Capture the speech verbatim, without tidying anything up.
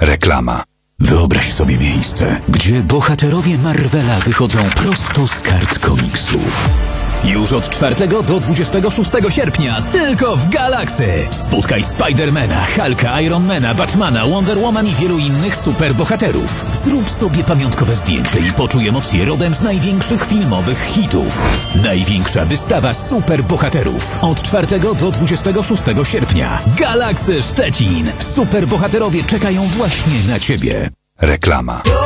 Reklama. Wyobraź sobie miejsce, gdzie bohaterowie Marvela wychodzą prosto z kart komiksów. Już od czwartego do dwudziestego szóstego sierpnia tylko w Galaxy. Spotkaj Spidermana, Hulka, Ironmana, Batmana, Wonder Woman i wielu innych superbohaterów. Zrób sobie pamiątkowe zdjęcie i poczuj emocje rodem z największych filmowych hitów. Największa wystawa superbohaterów. Od czwartego do dwudziestego szóstego sierpnia. Galaxy Szczecin. Superbohaterowie czekają właśnie na Ciebie. Reklama.